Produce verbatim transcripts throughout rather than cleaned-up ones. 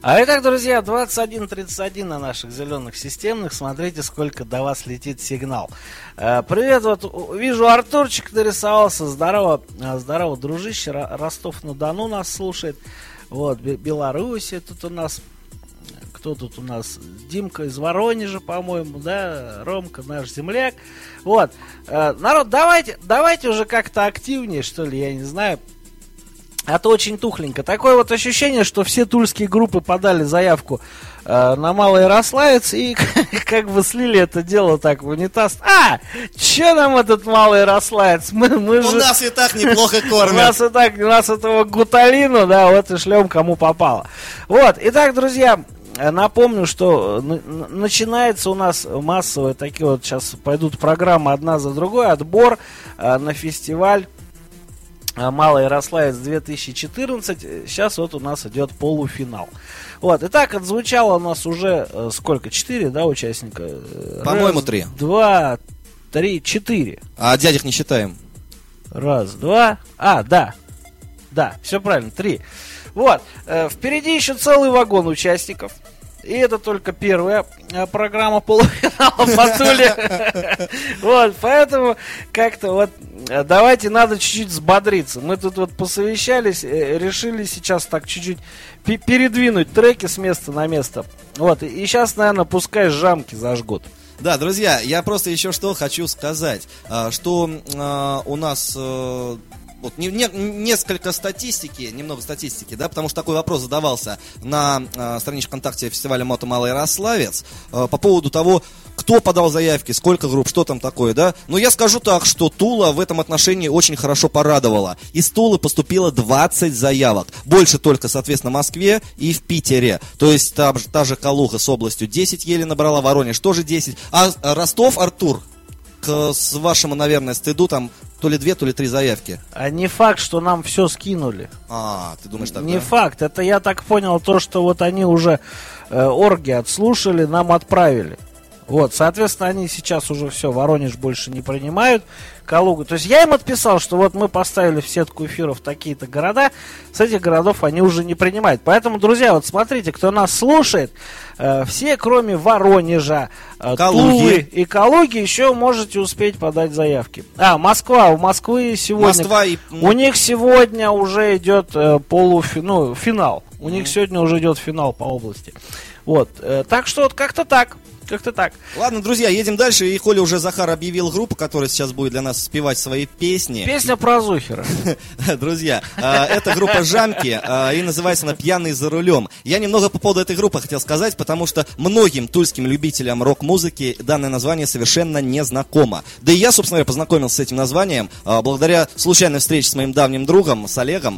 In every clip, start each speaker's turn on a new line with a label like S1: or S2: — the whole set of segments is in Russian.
S1: А итак, друзья, двадцать один тридцать один на наших зеленых системных. Смотрите, сколько до вас летит сигнал. Э, привет, вот вижу, Артурчик нарисовался. Здорово, здорово, дружище. Ростов-на-Дону нас слушает. Вот, Белоруссия тут у нас. Кто тут у нас? Димка из Воронежа, по-моему, да? Ромка, наш земляк. Вот. Э, народ, давайте, давайте уже как-то активнее, что ли, я не знаю. А то очень тухленько. Такое вот ощущение, что все тульские группы подали заявку э, на Малый Ярославец и как бы слили это дело так в унитаз. А, че нам этот Малый Ярославец? Мы, мы
S2: же... У нас и так неплохо кормят.
S1: У нас и так, у нас этого гуталину, да, вот и шлем кому попало. Вот, итак, друзья, напомню, что начинается у нас массовые такие вот, сейчас пойдут программы одна за другой, отбор э, на фестиваль Малый Ярославец две тысячи четырнадцать. Сейчас вот у нас идет полуфинал. Вот, итак, отзвучало у нас уже э, сколько? Четыре, да, участника?
S2: По-моему, три.
S1: Два, три, четыре.
S2: А дядек не считаем.
S1: Раз, два. А, да. Да, все правильно, три. Вот, э, впереди еще целый вагон участников. И это только первая э, программа полуфинала по Туле. Вот, поэтому как-то вот э, давайте надо чуть-чуть взбодриться. Мы тут вот посовещались, э, решили сейчас так чуть-чуть п- передвинуть треки с места на место. Вот, и, и сейчас, наверное, пускай жамки зажгут.
S2: Да, друзья, я просто еще что хочу сказать, что э, у нас... Э, Вот, не, не, несколько статистики, немного статистики, да, потому что такой вопрос задавался на э, страничке ВКонтакте фестиваля Мото Малый Ярославец э, по поводу того, кто подал заявки, сколько групп, что там такое, да. Но я скажу так, что Тула в этом отношении очень хорошо порадовала. Из Тулы поступило двадцать заявок. Больше только, соответственно, в Москве и в Питере. То есть та, та же Калуга с областью десять еле набрала, Воронеж тоже десять. А Ростов, Артур, к, с вашему, наверное, стыду, там то ли две, то ли три заявки.
S1: А не факт, что нам все скинули.
S2: А, ты думаешь так,
S1: Не
S2: да?
S1: факт. Это я так понял, то, что вот они уже э, орги отслушали, нам отправили. Вот, соответственно, они сейчас уже все, Воронеж больше не принимают, Калугу. То есть я им отписал, что вот мы поставили в сетку эфиров такие-то города, с этих городов они уже не принимают. Поэтому, друзья, вот смотрите, кто нас слушает, э, все, кроме Воронежа, э, Тулы и Калуги, еще можете успеть подать заявки. А, Москва, у Москвы сегодня...
S2: Москва и...
S1: У них сегодня уже идет э, полуфи... ну, финал. У mm-hmm. них сегодня уже идет финал по области. Вот, э, так что вот как-то так. Как-то так.
S2: Ладно, друзья, едем дальше. И Коля уже Захар объявил группу, которая сейчас будет для нас спевать свои песни.
S1: Песня про Зухера.
S2: Друзья, это группа Жамки, и называется она «Пьяный за рулем». Я немного по поводу этой группы хотел сказать, потому что многим тульским любителям рок-музыки данное название совершенно не знакомо. Да и я, собственно говоря, познакомился с этим названием благодаря случайной встрече с моим давним другом, с Олегом.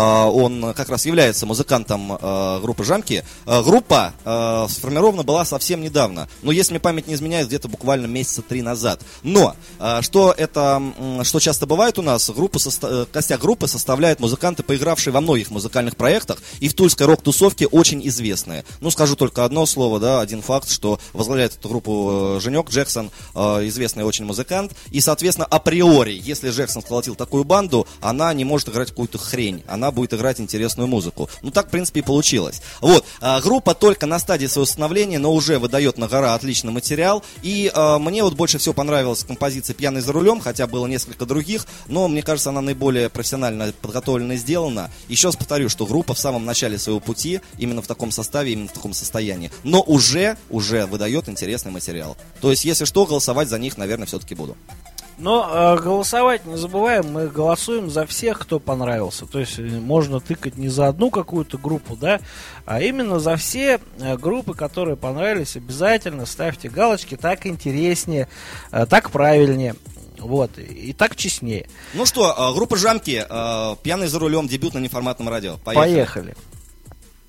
S2: Он как раз является музыкантом группы Жамки. Группа сформирована была совсем недавно. Но если мне память не изменяет, где-то буквально месяца три назад. Но, э, что это, э, что часто бывает у нас, группу состав, костяк группы составляют музыканты, поигравшие во многих музыкальных проектах и в тульской рок-тусовке очень известные. Ну, скажу только одно слово, да, один факт, что возглавляет эту группу э, Женек Джексон, э, известный очень музыкант. И, соответственно, априори, если Джексон сколотил такую банду, она не может играть какую-то хрень, она будет играть интересную музыку. Ну, так, в принципе, и получилось. Вот, э, группа только на стадии своего становления, но уже выдает на гора отличный материал. И э, мне вот больше всего понравилась композиция «Пьяный за рулем», хотя было несколько других, но мне кажется, она наиболее профессионально подготовлена и сделана. Еще раз повторю, что группа в самом начале своего пути, именно в таком составе, именно в таком состоянии, но уже, уже выдает интересный материал. То есть, если что, голосовать за них, наверное, все-таки буду.
S1: Но э, голосовать не забываем, мы голосуем за всех, кто понравился. То есть можно тыкать не за одну какую-то группу, да, а именно за все э, группы, которые понравились. Обязательно ставьте галочки, так интереснее, э, так правильнее. Вот, и так честнее.
S2: Ну что, группа Жамки, «Пьяный за рулем», дебют на неформатном радио. Поехали.
S1: Поехали.